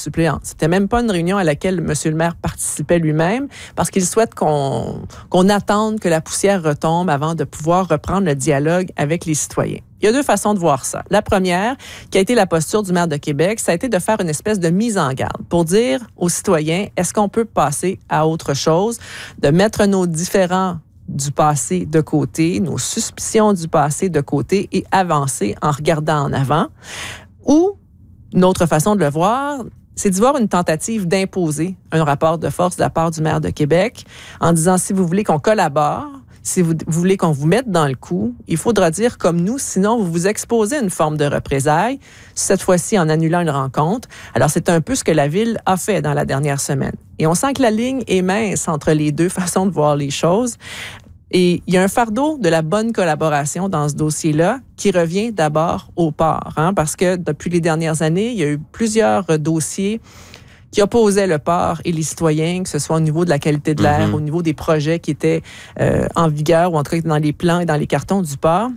suppléante. C'était même pas une réunion à laquelle M. le maire participait lui-même parce qu'il souhaite qu'on attende que la poussière retombe avant de pouvoir reprendre le dialogue avec les citoyens. Il y a deux façons de voir ça. La première, qui a été la posture du maire de Québec, ça a été de faire une espèce de mise en garde pour dire aux citoyens, est-ce qu'on peut passer à autre chose, de mettre nos différends du passé de côté, nos suspicions du passé de côté et avancer en regardant en avant. Ou, une autre façon de le voir, c'est d'y voir une tentative d'imposer un rapport de force de la part du maire de Québec en disant, si vous voulez qu'on collabore, si vous voulez qu'on vous mette dans le coup, il faudra dire comme nous, sinon vous vous exposez à une forme de représailles, cette fois-ci en annulant une rencontre. Alors, c'est un peu ce que la Ville a fait dans la dernière semaine. Et on sent que la ligne est mince entre les deux façons de voir les choses. Et il y a un fardeau de la bonne collaboration dans ce dossier-là qui revient d'abord au port, parce que depuis les dernières années, il y a eu plusieurs dossiers qui opposaient le port et les citoyens, que ce soit au niveau de la qualité de l'air, au niveau des projets qui étaient en vigueur ou en tout cas dans les plans et dans les cartons du port.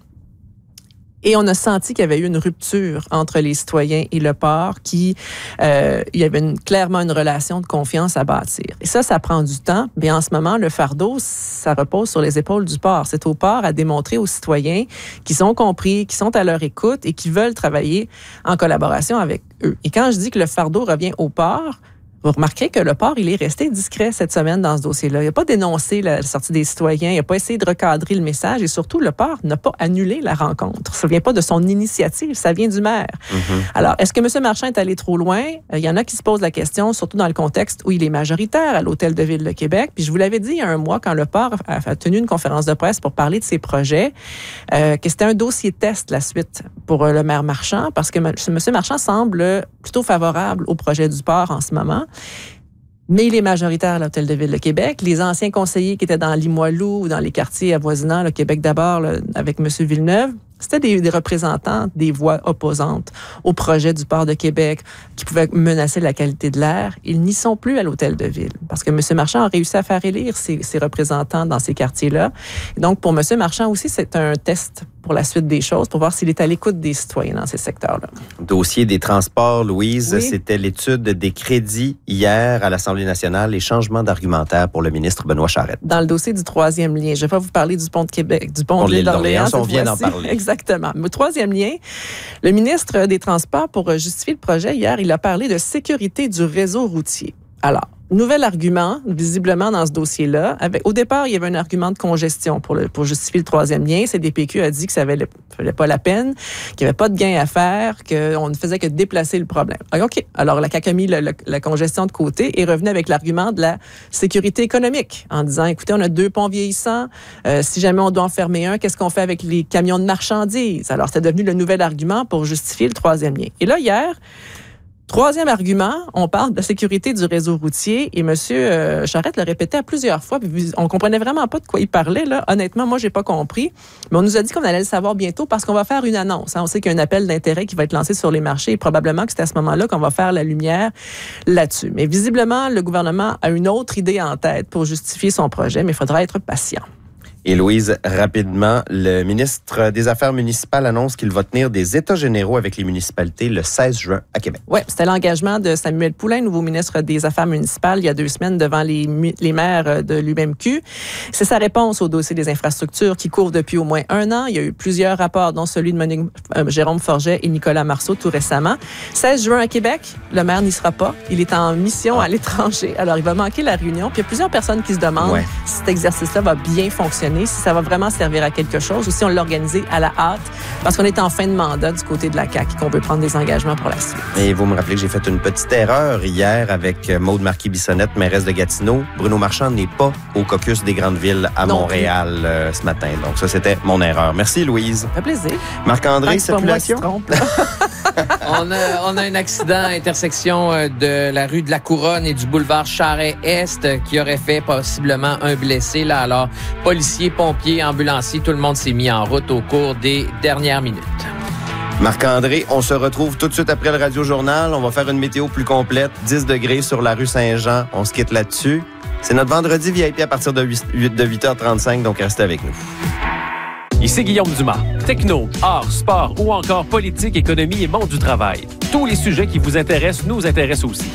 Et on a senti qu'il y avait eu une rupture entre les citoyens et le port, il y avait clairement une relation de confiance à bâtir. Et ça prend du temps. Mais en ce moment, le fardeau, ça repose sur les épaules du port. C'est au port à démontrer aux citoyens qui sont compris, qui sont à leur écoute et qui veulent travailler en collaboration avec eux. Et quand je dis que le fardeau revient au port, vous remarquerez que le port, il est resté discret cette semaine dans ce dossier-là. Il n'a pas dénoncé la sortie des citoyens, il n'a pas essayé de recadrer le message et surtout, le port n'a pas annulé la rencontre. Ça ne vient pas de son initiative, ça vient du maire. Alors, est-ce que M. Marchand est allé trop loin? Il y en a qui se posent la question, surtout dans le contexte où il est majoritaire à l'Hôtel de Ville de Québec. Puis je vous l'avais dit il y a un mois, quand le port a tenu une conférence de presse pour parler de ses projets, que c'était un dossier test, la suite, pour le maire Marchand, parce que M. Marchand semble plutôt favorable au projet du port en ce moment. Mais il est majoritaire à l'Hôtel de Ville de Québec. Les anciens conseillers qui étaient dans Limoilou ou dans les quartiers avoisinants, le Québec d'abord, là, avec M. Villeneuve, c'était des représentants des voix opposantes au projet du port de Québec qui pouvaient menacer la qualité de l'air. Ils n'y sont plus à l'Hôtel de Ville parce que M. Marchand a réussi à faire élire ses représentants dans ces quartiers-là. Et donc, pour M. Marchand aussi, c'est un test pour la suite des choses, pour voir s'il est à l'écoute des citoyens dans ces secteurs-là. Dossier des transports, Louise, oui. C'était l'étude des crédits hier à l'Assemblée nationale, les changements d'argumentaire pour le ministre Benoît Charette. Dans le dossier du troisième lien, je vais pas vous parler du pont de Québec, du pont de l'île d'Orléans. On vient d'en parler. Exactement. Le troisième lien, le ministre des Transports, pour justifier le projet, hier, il a parlé de sécurité du réseau routier. Alors, nouvel argument, visiblement, dans ce dossier-là. Au départ, il y avait un argument de congestion pour justifier le troisième lien. CDPQ a dit que ça ne valait pas la peine, qu'il n'y avait pas de gain à faire, qu'on ne faisait que déplacer le problème. OK. Alors, la CAQ a mis la congestion de côté et est revenu avec l'argument de la sécurité économique en disant, écoutez, on a 2 ponts vieillissants. Si jamais on doit en fermer un, qu'est-ce qu'on fait avec les camions de marchandises? Alors, c'est devenu le nouvel argument pour justifier le troisième lien. Et là, hier, troisième argument, on parle de la sécurité du réseau routier et M. Charette l'a répété à plusieurs fois. Puis on comprenait vraiment pas de quoi il parlait. Là. Honnêtement, moi, j'ai pas compris. Mais on nous a dit qu'on allait le savoir bientôt parce qu'on va faire une annonce. On sait qu'il y a un appel d'intérêt qui va être lancé sur les marchés et probablement que c'est à ce moment-là qu'on va faire la lumière là-dessus. Mais visiblement, le gouvernement a une autre idée en tête pour justifier son projet, mais il faudra être patient. Et Louise, rapidement, le ministre des Affaires municipales annonce qu'il va tenir des états généraux avec les municipalités le 16 juin à Québec. Oui, c'était l'engagement de Samuel Poulin, nouveau ministre des Affaires municipales, il y a 2 semaines devant les maires de l'UMQ. C'est sa réponse au dossier des infrastructures qui court depuis au moins 1 an. Il y a eu plusieurs rapports, dont celui de Jérôme Forget et Nicolas Marceau tout récemment. 16 juin à Québec, le maire n'y sera pas. Il est en mission à l'étranger. Alors, il va manquer la réunion. Puis il y a plusieurs personnes qui se demandent si cet exercice-là va bien fonctionner, si ça va vraiment servir à quelque chose ou si on l'a organisé à la hâte parce qu'on est en fin de mandat du côté de la CAQ et qu'on veut prendre des engagements pour la suite. Et vous me rappelez que j'ai fait une petite erreur hier avec Maude Marquis-Bissonnette, mairesse de Gatineau. Bruno Marchand n'est pas au caucus des grandes villes à Montréal ce matin. Donc ça, c'était mon erreur. Merci, Louise. Ça fait plaisir. Marc-André, circulation? On a un accident à intersection de la rue de la Couronne et du boulevard Charest-Est qui aurait fait possiblement un blessé. Là, alors, policiers, pompiers, ambulanciers, tout le monde s'est mis en route au cours des dernières minutes. Marc-André, on se retrouve tout de suite après le Radio-Journal. On va faire une météo plus complète. 10 degrés sur la rue Saint-Jean. On se quitte là-dessus. C'est notre vendredi VIP à partir de 8h35, donc restez avec nous. Ici Guillaume Dumas. Techno, art, sport ou encore politique, économie et monde du travail. Tous les sujets qui vous intéressent nous intéressent aussi.